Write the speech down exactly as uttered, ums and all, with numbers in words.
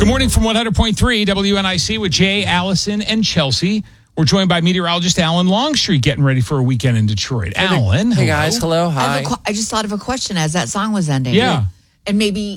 Good morning from one hundred point three W N I C with Jay, Allison, and Chelsea. We're joined by meteorologist Alan Longstreet, getting ready for a weekend in Detroit. Alan, Hey, hello. guys. Hello. I, Hi. have a, qu- I just thought of a question as that song was ending. Yeah. And maybe